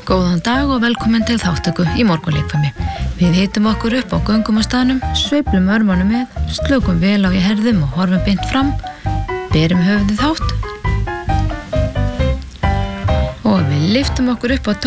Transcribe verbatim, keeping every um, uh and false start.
Góðan dag og velkomin til þáttöku í morgunleikfimi. Við hitum okkur upp á göngum á staðnum, sveiflum örmunum með, slökum vel á í herðum og horfum beint fram, berum höfuðið hátt og við lyftum okkur upp á tó